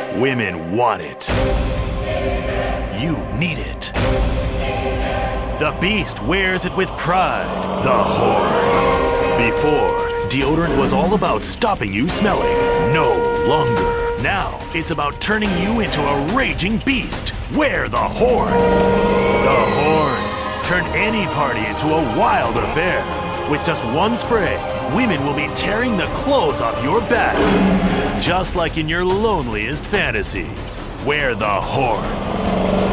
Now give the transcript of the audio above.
Women want it. You need it. The Beast wears it with pride. The Horn. Before, deodorant was all about stopping you smelling. No longer. Now, it's about turning you into a raging beast. Wear the Horn. The Horn. Turn any party into a wild affair. With just one spray, women will be tearing the clothes off your back. Just like in your loneliest fantasies. Wear the Horn.